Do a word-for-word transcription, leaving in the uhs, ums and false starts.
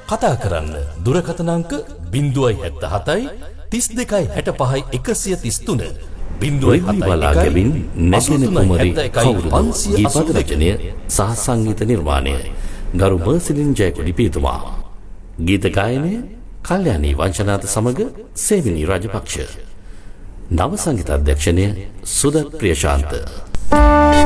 කතා කරන්න දුරකථන අංක zero seven seven තිස් දෙකයි හැට පහයි එකසිය තිස් තුන බිංදුවයි බලාගෙමින් නැගෙන කුමරි කවුරුද ගීත රචනය සහ සංගීත නිර්මාණය ගරු මර්සිලින් ජයකොඩි පියතුමා ගීත ගායනය කල්යාණී වංශනාත සමග සේවිනී රාජපක්ෂ නව සංගීත අධ්‍යක්ෂණය සුදත් ප්‍රියශාන්ත